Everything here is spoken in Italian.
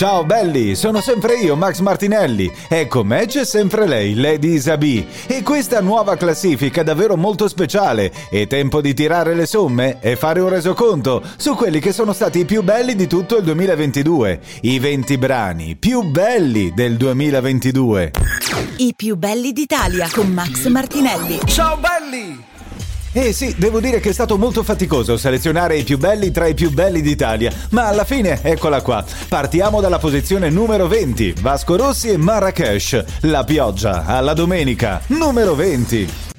Ciao belli, sono sempre io, Max Martinelli, e con me c'è sempre lei, Lady Isabi. E questa nuova classifica è davvero molto speciale. È tempo di tirare le somme e fare un resoconto su quelli che sono stati i più belli di tutto il 2022. I 20 brani più belli del 2022. I più belli d'Italia con Max Martinelli. Ciao belli! Sì, devo dire che è stato molto faticoso selezionare i più belli tra i più belli d'Italia, ma alla fine eccola qua. Partiamo dalla posizione numero 20, Vasco Rossi e Marrakesh, La pioggia alla domenica, numero 20.